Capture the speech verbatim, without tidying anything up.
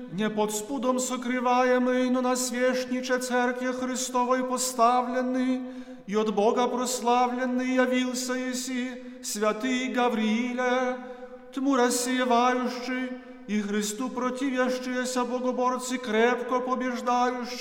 не под спудом сокрываемый, но на священниче Церкви Христовой поставленный, и от Бога прославленный явился еси, святый Гаврииле, тьму рассеивающий, и Христу противящиеся богоборцы крепко побеждающий.